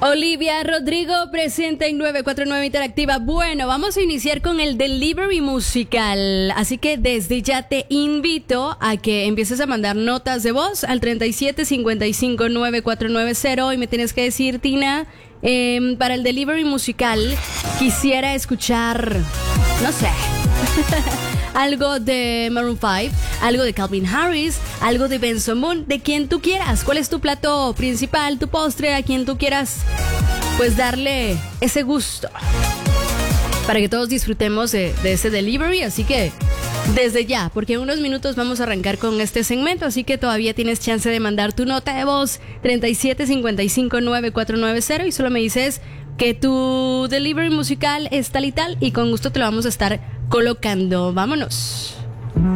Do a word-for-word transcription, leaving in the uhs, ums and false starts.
Olivia Rodrigo presente en nueve cuatro nueve Interactiva. Bueno, vamos a iniciar con el delivery musical. Así que desde ya te invito a que empieces a mandar notas de voz al treinta y siete cincuenta y cinco nueve cuatro nueve cero y me tienes que decir, Tina, eh, para el delivery musical quisiera escuchar, no sé, algo de Maroon cinco, algo de Calvin Harris, algo de Benson Boone, de quien tú quieras. ¿Cuál es tu plato principal, tu postre, a quien tú quieras pues darle ese gusto para que todos disfrutemos de, de ese delivery? Así que desde ya, porque en unos minutos vamos a arrancar con este segmento, así que todavía tienes chance de mandar tu nota de voz treinta y siete cincuenta y cinco nueve cuatro nueve cero y solo me dices que tu delivery musical es tal y tal y con gusto te lo vamos a estar colocando. Vámonos.